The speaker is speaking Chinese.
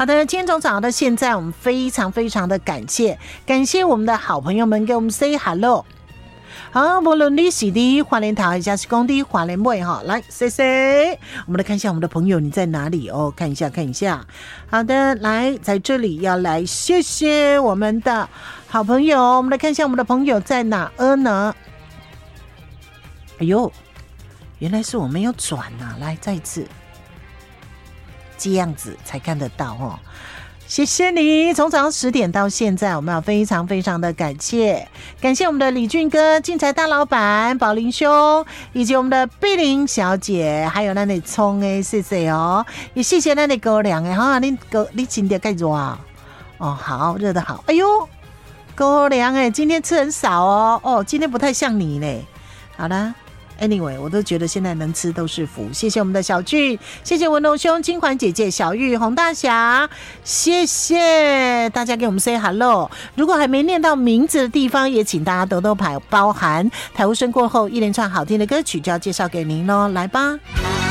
好的，今天从早上到现在，我们非常非常的感谢我们的好朋友们给我们 say hello。好，无论你是的花莲桃还是讲的花莲尾哈，来 say， 我们来看一下我们的朋友你在哪里哦，看一下。好的，来在这里要来谢谢我们的好朋友，我们来看一下我们的朋友在哪呢？哎呦，原来是我没有转啊！来，再一次，这样子才看得到哦。谢谢你，从早上10点到现在，我们要非常非常的感谢我们的李俊哥、进财大老板、宝林兄，以及我们的碧玲小姐，还有那里葱谢谢哦，也谢谢那里高粱哈，你今天盖热啊？哦，好热的好，哎呦，高粱今天吃很少哦，今天不太像你嘞。好啦。Anyway， 我都觉得现在能吃都是福。谢谢我们的小俊，谢谢文龙兄、金环姐姐、小玉、洪大侠，谢谢大家给我们 say hello。如果还没念到名字的地方，也请大家多多包涵。台呼声过后，一连串好听的歌曲就要介绍给您咯，来吧。